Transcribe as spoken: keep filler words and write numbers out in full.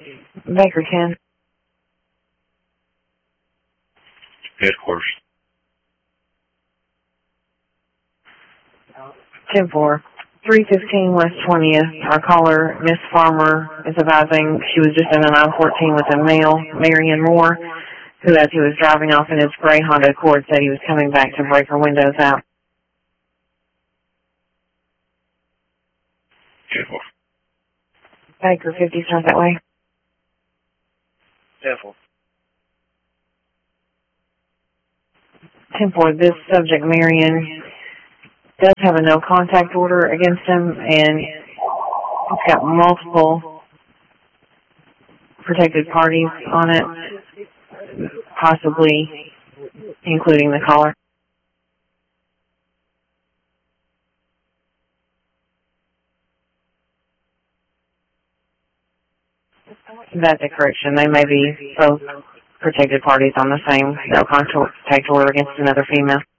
Baker ten. Headquarters. ten four. three fifteen West twentieth. Our caller, Miss Farmer, is advising she was just in a nine fourteen with a male, Marion Moore, who, as he was driving off in his gray Honda Accord, said he was coming back to break her windows out. ten four. Baker fifty, sounds that way. ten four. ten four, this subject, Marion, does have a no contact order against him, and it's got multiple protected parties on it, possibly including the caller. That's a correction. They may be both protected parties on the same no contact order against another female.